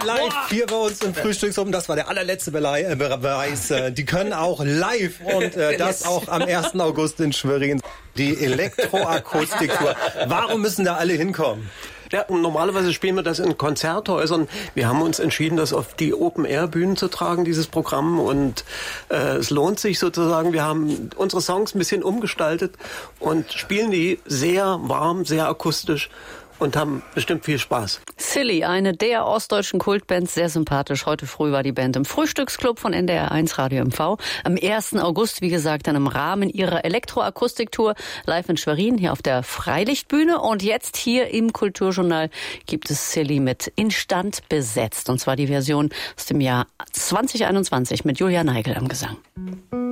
live hier bei uns im Frühstücksraum. Das war der allerletzte Beweis. Die können auch live und das auch am 1. August in Schwerin. Die Elektroakustiktour. Warum müssen da alle hinkommen? Ja, normalerweise spielen wir das in Konzerthäusern. Wir haben uns entschieden, das auf die Open-Air-Bühnen zu tragen, dieses Programm. Und es lohnt sich sozusagen. Wir haben unsere Songs ein bisschen umgestaltet und spielen die sehr warm, sehr akustisch und haben bestimmt viel Spaß. Silly, eine der ostdeutschen Kultbands, sehr sympathisch. Heute früh war die Band im Frühstücksclub von NDR1 Radio MV. Am 1. August, wie gesagt, dann im Rahmen ihrer Elektroakustiktour live in Schwerin, hier auf der Freilichtbühne. Und jetzt hier im Kulturjournal gibt es Silly mit Instand besetzt. Und zwar die Version aus dem Jahr 2021 mit Julia Neigel am Gesang.